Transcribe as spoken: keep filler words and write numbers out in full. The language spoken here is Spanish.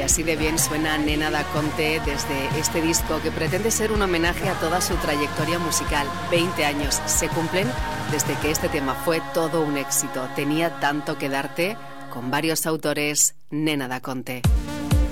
así de bien suena Nena da Conte desde este disco que pretende ser un homenaje a toda su trayectoria musical. veinte años se cumplen desde que este tema fue todo un éxito. Tenía tanto que darte, con varios autores, Nena da Conte.